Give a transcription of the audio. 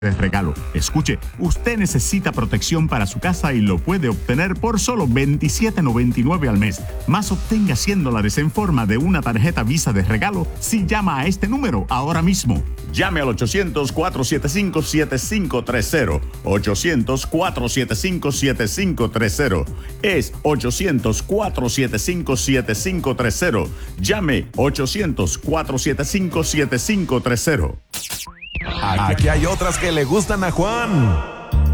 de regalo. Escuche, usted necesita protección para su casa y lo puede obtener por solo $27.99 al mes. Más obtenga $100 en forma de una tarjeta Visa de regalo si llama a este número ahora mismo. Llame al 800-475-7530. 800-475-7530. Es 800-475-7530. Llame 800-475-7530. Aquí hay otras que le gustan a Juan.